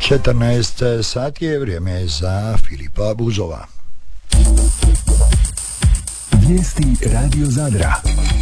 14 sati je vrijeme za Filipa Buzova. Vijesti Radio Zadra.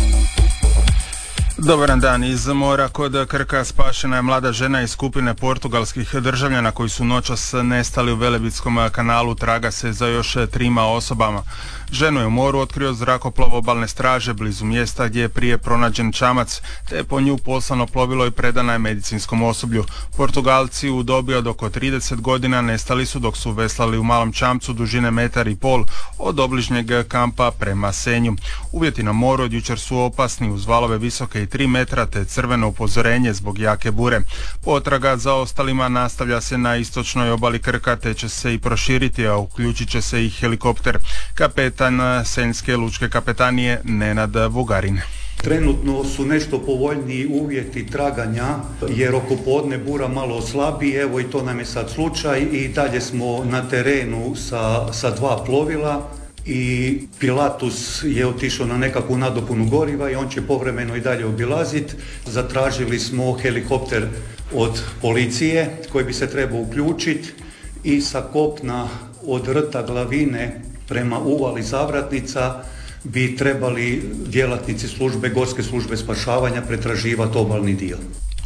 Dobar dan. Iz mora kod Krka spašena je mlada žena iz skupine portugalskih državljana koji su noćas nestali u Velebitskom kanalu. Traga se za još 3 osobama. Ženu je u moru otkrio zrakoplov obalne straže blizu mjesta gdje je prije pronađen čamac, te je po nju poslano plovilo i predana je medicinskom osoblju. Portugalci u dobi od oko 30 godina nestali su dok su veslali u malom čamcu dužine 1,5 m od obližnjeg kampa prema Senju. Uvjeti na moru od jučer su opasni uz valove visoke i 3 metra te crveno upozorenje zbog jake bure. Potraga za ostalima nastavlja se na istočnoj obali Krka te će se i proširiti, a uključit će se i helikopter. Kapetan Senjske lučke kapetanije Nenad Vugarin. Trenutno su nešto povoljniji uvjeti traganja jer oko podne bura malo slabi, evo i to nam je sad slučaj i dalje smo na terenu sa 2 plovila i Pilatus je otišao na nekakvu nadopunu goriva i on će povremeno i dalje obilaziti. Zatražili smo helikopter od policije koji bi se trebao uključiti i sa kopna od rta Glavine prema uvali Zavratnica bi trebali djelatnici gorske službe spašavanja pretraživati obalni dio.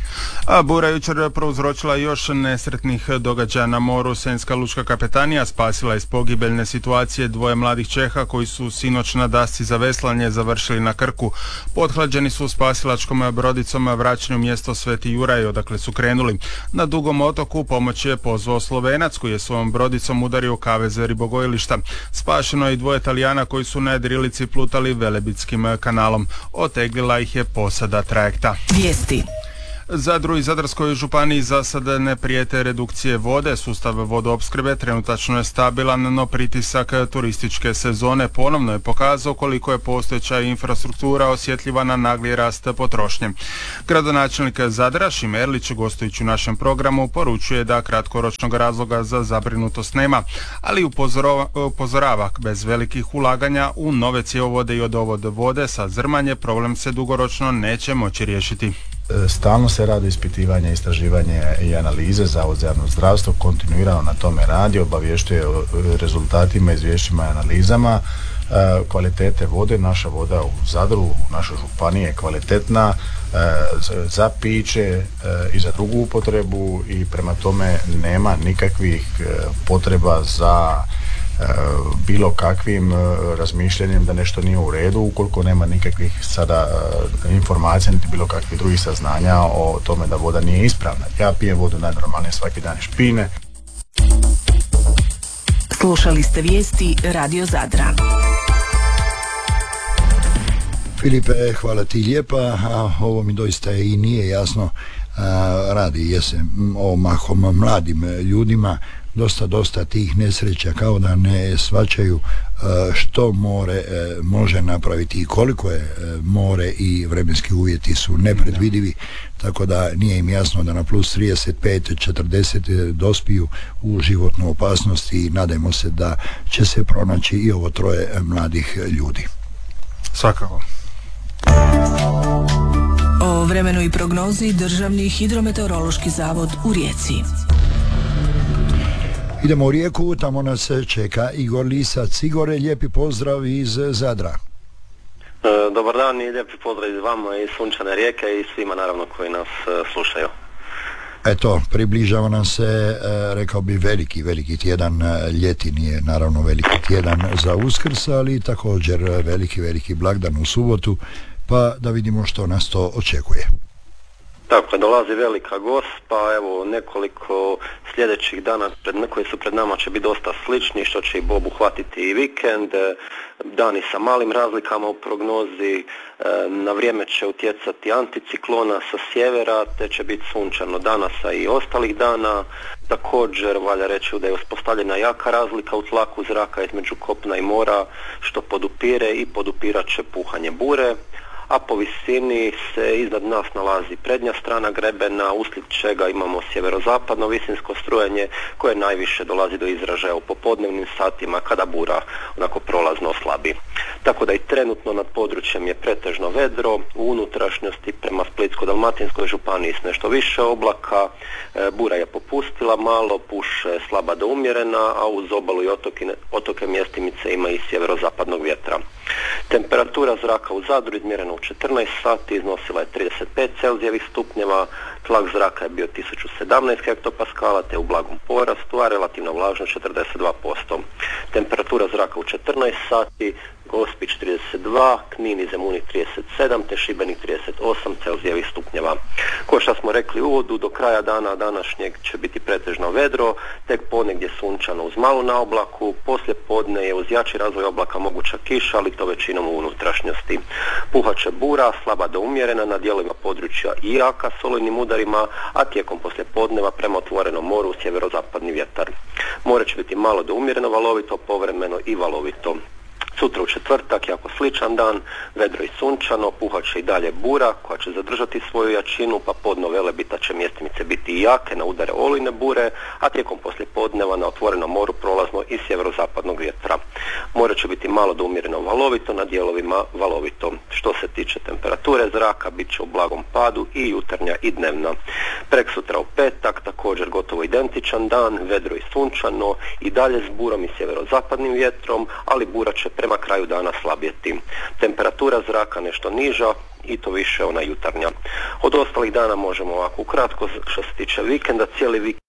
A bura jučer prouzročila još nesretnih događaja na moru. Senjska lučka kapetanija spasila iz pogibeljne situacije 2 mladih Čeha koji su sinoć na dasci za veslanje završili na Krku. Pothlađeni su spasilačkom brodicom vraćeni u mjesto Sveti Juraj odakle su krenuli. Na Dugom otoku pomoć je pozvao Slovenac koji je svojom brodicom udario kavez ribogojilišta. Spašeno je i 2 Italijana koji su na jedrilici plutali Velebitskim kanalom. Oteglila ih je posada trajekta. Vijesti. Zadru i Zadarskoj županiji za sad ne prijete redukcije vode. Sustav vodoopskrbe trenutačno je stabilan, no pritisak turističke sezone ponovno je pokazao koliko je postojeća infrastruktura osjetljiva na nagli rast potrošnje. Gradonačelnik Zadra Šime Erlić, gostujući u našem programu, poručuje da kratkoročnog razloga za zabrinutost nema, ali upozorava bez velikih ulaganja u nove cjevovode i odovod vode sa Zrmanje problem se dugoročno neće moći riješiti. Stalno se radi ispitivanje, istraživanje i analize. Zavod za javno zdravstvo kontinuirano na tome radi, obavještuje o rezultatima, izvješćima i analizama kvalitete vode. Naša voda u Zadru, u našoj županiji je kvalitetna za piće i za drugu upotrebu i prema tome nema nikakvih potreba za bilo kakvim razmišljanjem da nešto nije u redu, ukoliko nema nikakvih sada informacija niti bilo kakvih drugih saznanja o tome da voda nije ispravna. Ja pijem vodu najnormalnije svaki dan iz špine. Slušali ste vijesti Radio Zadra. Filipe, hvala ti lijepa, a ovo mi doista i nije jasno. Radi se o mahom mladim ljudima, dosta tih nesreća, kao da ne shvaćaju što more može napraviti i koliko je more i vremenski uvjeti su nepredvidivi, tako da nije im jasno da na plus 35, 40 dospiju u životnu opasnost i nadajmo se da će se pronaći i ovo 3 mladih ljudi. Svakako. O vremenu i prognozi Državni hidrometeorološki zavod u Rijeci. Idemo u Rijeku, tamo nas čeka Igor Lisac. Igore, lijepi pozdrav iz Zadra. Dobar dan i lijepi pozdrav iz vama i sunčane Rijeke i svima naravno koji nas slušaju. Eto, približava nam se, rekao bi, veliki tjedan. Ljetini je naravno veliki tjedan za Uskrs, ali također veliki blagdan u subotu, pa da vidimo što nas to očekuje. Tako, dolazi velika Gospa, evo nekoliko sljedećih dana koji su pred nama će biti dosta slični, što će i obuhvatiti i vikend, dani sa malim razlikama u prognozi, na vrijeme će utjecati anticiklona sa sjevera, te će biti sunčano danas i ostalih dana. Također valja reći da je uspostavljena jaka razlika u tlaku zraka između kopna i mora, što podupire i podupirat će puhanje bure. A po visini se iznad nas nalazi prednja strana grebena, uslijed čega imamo sjeverozapadno visinsko strujanje koje najviše dolazi do izražaja u popodnevnim satima kada bura onako prolazno oslabi. Tako da i trenutno nad područjem je pretežno vedro, u unutrašnjosti prema Splitsko-dalmatinskoj županiji s nešto više oblaka, bura je popustila malo, puše slaba do umjerena, a uz obalu i otoke mjestimice ima i sjeverozapadnog vjetra. Temperatura zraka u Zadru izmjerena u 14 sati iznosila je 35 Celzijevih stupnjeva, tlak zraka je bio 1017 hektopaskala te u blagom porastu, a relativna vlažnost 42%. Temperatura zraka u 14 sati Gospić 32, Knin i Zemunik 37 te Šibenik 38 Celzijevih stupnjeva. Ko što smo rekli u uvodu, do kraja dana današnjeg će biti pretežno vedro, tek ponegdje sunčano uz malu naoblaku, poslije podne je uz jači razvoj oblaka moguća kiša, ali to većinom u unutrašnjosti. Puhat će bura, slaba do umjerena na dijelovima područja i jaka s olujnim udarima, a tijekom poslije podneva prema otvorenom moru sjeverozapadni vjetar. More će biti malo do umjereno valovito, povremeno i valovito. Sutra u četvrtak, jako sličan dan, vedro i sunčano, puhat će i dalje bura koja će zadržati svoju jačinu, pa podno Velebita će mjestimice biti i jake na udare olujne bure, a tijekom poslijepodneva na otvorenom moru prolazno i sjeverozapadnog vjetra. More će biti malo do umjereno valovito, na dijelovima valovito. Što se tiče temperature zraka, bit će u blagom padu i jutarnja i dnevna. Preksutra u petak, također gotovo identičan dan, vedro i sunčano, i dalje s burom i sjeverozapadnim vjetrom, ali bura će prema kraju dana slabjeti. Temperatura zraka nešto niža i to više ona jutarnja. Od ostalih dana možemo ovako ukratko, što se tiče vikenda, cijeli vikend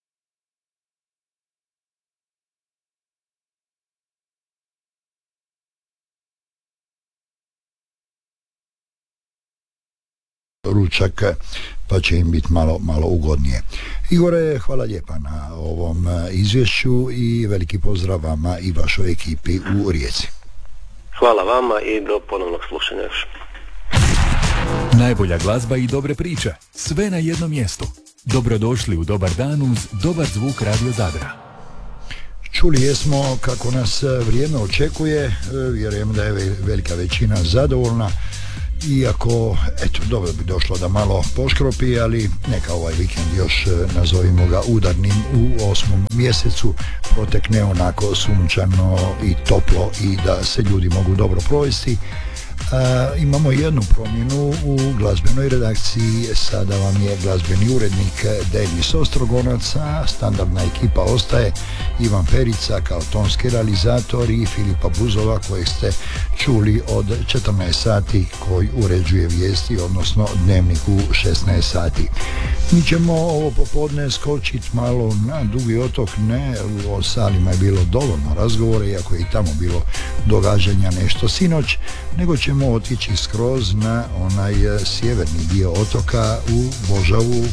ručak, pa će im biti malo ugodnije. Igore, hvala lijepa na ovom izvješću i veliki pozdrav vama i vašoj ekipi u Rijeci. Hvala vama i do ponovnog slušanja još. Najbolja glazba i dobre priče, sve na jednom mjestu. Dobrodošli u Dobar dan uz dobar zvuk Radio Zadra. Čuli jesmo kako nas vrijeme očekuje, vjerujem da je velika većina zadovoljna, iako, eto, dobro bi došlo da malo poškropi, ali neka ovaj vikend još, nazovimo ga udarnim, u 8. mjesecu protekne onako sunčano i toplo i da se ljudi mogu dobro provesti. Imamo jednu promjenu u glazbenoj redakciji, sada vam je glazbeni urednik Denis Ostrogonac, a standardna ekipa ostaje Ivan Perica kao tonski realizator i Filipa Buzova kojeg ste čuli od 14 sati koji uređuje vijesti, odnosno dnevnik u 16 sati. Mi ćemo ovo popodne skočiti malo na Dugi otok, ne, o Salima je bilo dovoljno razgovora, iako je i tamo bilo događanja nešto sinoć, nego ćemo otići skroz na onaj sjeverni dio otoka u Božavu,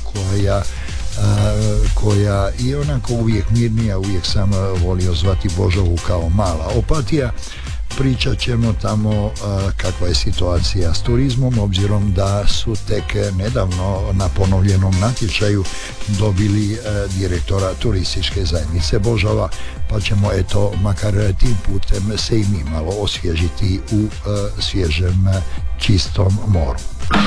koja je onako uvijek mirnija, uvijek sam volio zvati Božavu kao mala Opatija. Pričat ćemo tamo kakva je situacija s turizmom, obzirom da su tek nedavno na ponovljenom natječaju dobili direktora turističke zajednice Božava, pa ćemo eto makar tim putem se i mi malo osvježiti u svježem čistom moru.